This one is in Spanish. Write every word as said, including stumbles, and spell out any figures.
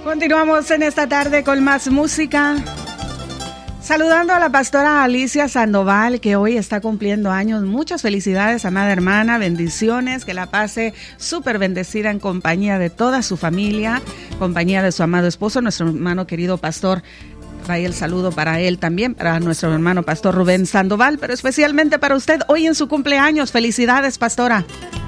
Continuamos en esta tarde con más música. Saludando a la pastora Alicia Sandoval, que hoy está cumpliendo años. Muchas felicidades, amada hermana, bendiciones, que la pase súper bendecida en compañía de toda su familia, compañía de su amado esposo, nuestro hermano querido pastor. Vaya el saludo para él también, para nuestro hermano pastor Rubén Sandoval, pero especialmente para usted hoy en su cumpleaños. Felicidades, pastora.